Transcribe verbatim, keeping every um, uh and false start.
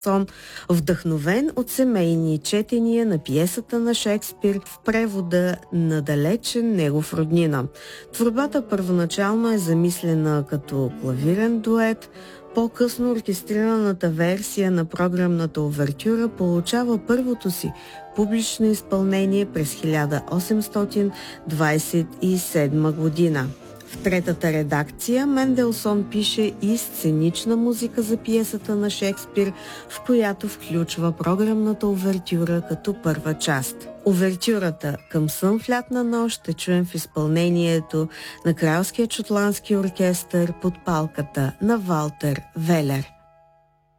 сон, вдъхновен от семейни четения на пиесата на Шекспир в превода на далечен негов роднина. Творбата първоначално е замислена като клавирен дует, по-късно оркестрираната версия на програмната увертюра получава първото си публично изпълнение през хиляда осемстотин двадесет и седма година. В третата редакция Менделсон пише и сценична музика за пиесата на Шекспир, в която включва програмната увертюра като първа част. Увертюрата към Сън в лятна нощ ще чуем в изпълнението на Кралския шотландски оркестър под палката на Валтер Велер.